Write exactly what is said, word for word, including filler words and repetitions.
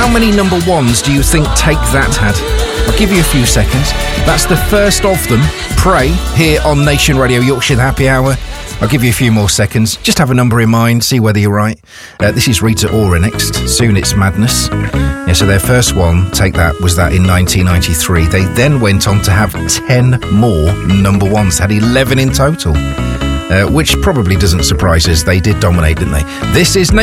How many number ones do you think Take That had? I'll give you a few seconds. That's the first of them, Pray, here on Nation Radio Yorkshire Happy Hour. I'll give you a few more seconds. Just have a number in mind, see whether you're right. Uh, this is Rita Ora next. Soon It's Madness. Yeah, so their first one, Take That, was that in nineteen ninety-three. They then went on to have ten more number ones. They had eleven in total. Uh, which probably doesn't surprise us. They did dominate, didn't they? This is Nation